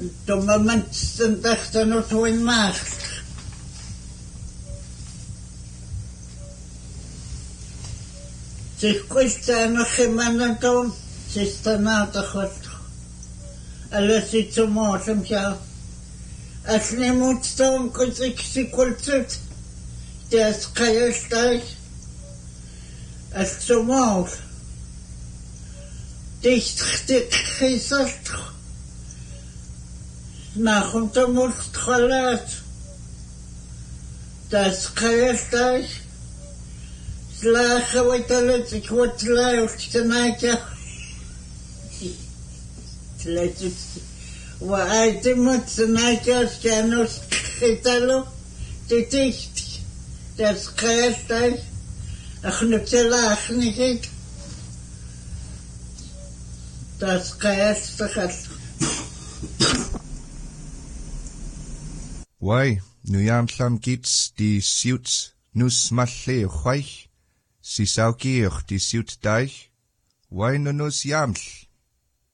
Dummer mensen dachten nog hoe in macht. Zich kwestia nog iemand doen, zich daarna te goed. Alles is zo mooi, ja. Als je moet staan, kun je zich kultuurt. Dat kan je staan. Als zo mooi. Dicht gezet. Na komt de moed geluid. Dat kan je staan. Slagen wat alles, ik word luid tonight, ja. Waar moet tonight, ja, schijnus getalo. Dit is, dat kan je staan. Ach, nu te lachen niet. Dat kan je staan. Wai, nu jamslam gits die siuts, nu smalle chwaich. Si saugier die siut daich. Wai nu nus jamsl.